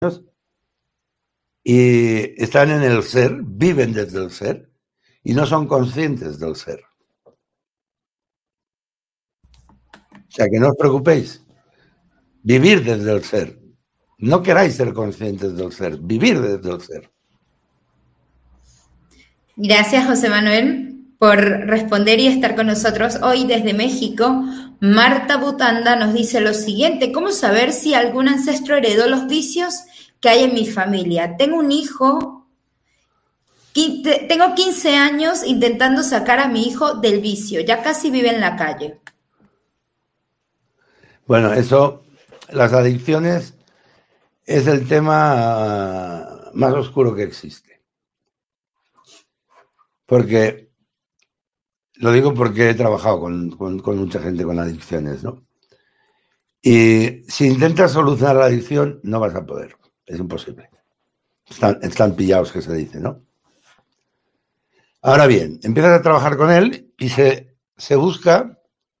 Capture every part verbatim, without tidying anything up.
y están en el ser, viven desde el ser y no son conscientes del ser. O sea, que no os preocupéis. Vivir desde el ser. No queráis ser conscientes del ser, vivir desde el ser. Gracias, José Manuel, por responder y estar con nosotros hoy desde México. Marta Butanda nos dice lo siguiente: ¿cómo saber si algún ancestro heredó los vicios que hay en mi familia? Tengo un hijo, tengo quince años intentando sacar a mi hijo del vicio, ya casi vive en la calle. Bueno, eso, las adicciones es el tema más oscuro que existe. Porque, lo digo porque he trabajado con, con, con mucha gente con adicciones, ¿no? Y si intentas solucionar la adicción, no vas a poder. Es imposible. Están, están pillados, que se dice, ¿no? Ahora bien, empiezas a trabajar con él y se, se busca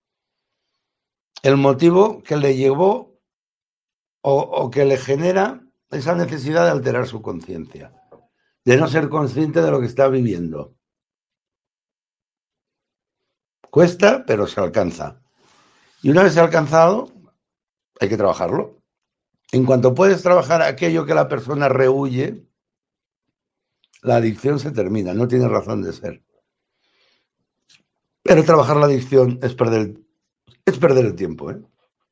el motivo que le llevó o, o que le genera esa necesidad de alterar su conciencia, de no ser consciente de lo que está viviendo. Cuesta, pero se alcanza. Y una vez alcanzado, hay que trabajarlo. En cuanto puedes trabajar aquello que la persona rehúye, la adicción se termina, no tiene razón de ser. Pero trabajar la adicción es perder, es perder el tiempo, ¿eh?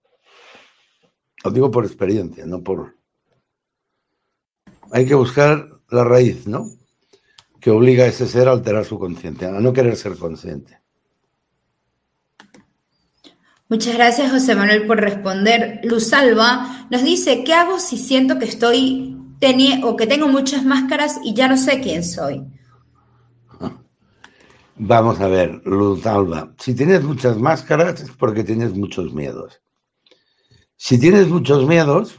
Lo digo por experiencia, no por... Hay que buscar la raíz, ¿no? Que obliga a ese ser a alterar su conciencia, a no querer ser consciente. Muchas gracias, José Manuel, por responder. Luz Alba nos dice: ¿qué hago si siento que estoy teni- o que tengo muchas máscaras y ya no sé quién soy? Vamos a ver, Luz Alba, si tienes muchas máscaras es porque tienes muchos miedos. Si tienes muchos miedos,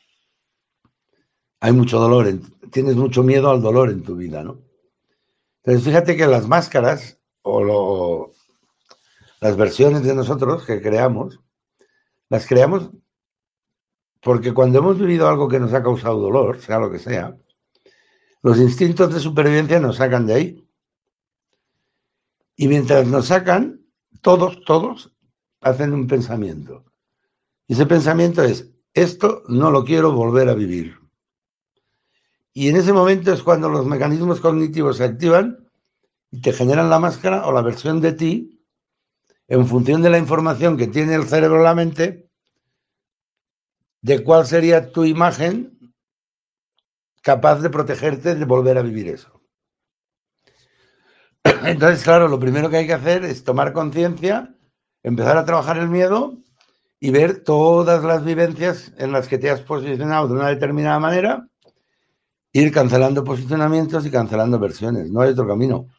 hay mucho dolor, en, tienes mucho miedo al dolor en tu vida, ¿no? Entonces, fíjate que las máscaras o lo, las versiones de nosotros que creamos, las creamos porque cuando hemos vivido algo que nos ha causado dolor, sea lo que sea, los instintos de supervivencia nos sacan de ahí. Y mientras nos sacan, todos, todos hacen un pensamiento. Y ese pensamiento es: esto no lo quiero volver a vivir. Y en ese momento es cuando los mecanismos cognitivos se activan y te generan la máscara o la versión de ti en función de la información que tiene el cerebro o la mente de cuál sería tu imagen capaz de protegerte de volver a vivir eso. Entonces, claro, lo primero que hay que hacer es tomar conciencia, empezar a trabajar el miedo y ver todas las vivencias en las que te has posicionado de una determinada manera, ir cancelando posicionamientos y cancelando versiones. No hay otro camino.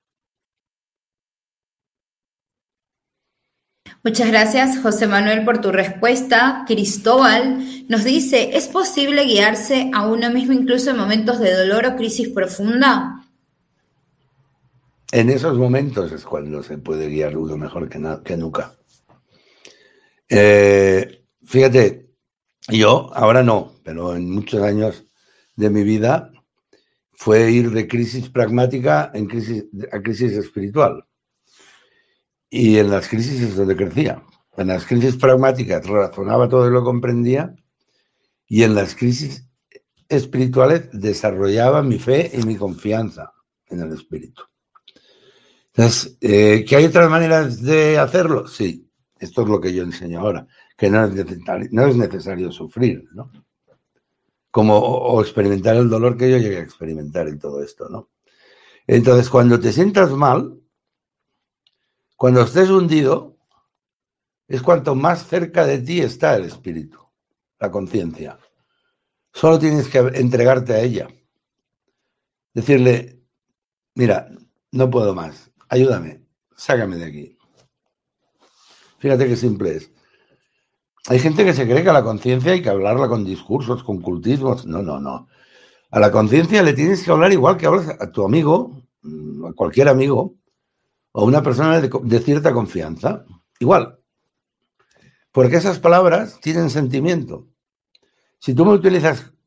Muchas gracias, José Manuel, por tu respuesta. Cristóbal nos dice: ¿es posible guiarse a uno mismo incluso en momentos de dolor o crisis profunda? En esos momentos es cuando se puede guiar uno mejor que, na- que nunca. Eh, fíjate, yo ahora no, pero en muchos años de mi vida fue ir de crisis pragmática en crisis, a crisis espiritual. Y en las crisis es donde crecía. En las crisis pragmáticas razonaba todo y lo comprendía, y en las crisis espirituales desarrollaba mi fe y mi confianza en el espíritu. Entonces, eh, ¿que hay otras maneras de hacerlo? Sí, esto es lo que yo enseño ahora, que no es necesario, no es necesario sufrir, ¿no? Como o, o experimentar el dolor que yo llegué a experimentar en todo esto, ¿no? Entonces, cuando te sientas mal, cuando estés hundido, es cuanto más cerca de ti está el espíritu, la conciencia. Solo tienes que entregarte a ella. Decirle: mira, no puedo más, ayúdame, sácame de aquí. Fíjate qué simple es. Hay gente que se cree que a la conciencia hay que hablarla con discursos, con cultismos. No, no, no. A la conciencia le tienes que hablar igual que hablas a tu amigo, a cualquier amigo, o a una persona de, de cierta confianza. Igual. Porque esas palabras tienen sentimiento. Si tú me utilizas